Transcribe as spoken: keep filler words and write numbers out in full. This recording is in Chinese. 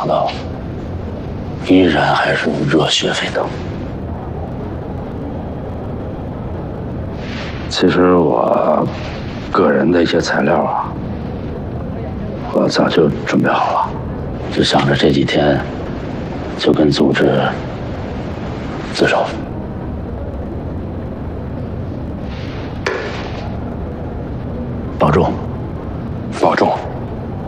到，依然还是热血沸腾。其实我个人的一些材料啊，我早就准备好了，只想着这几天就跟组织自首。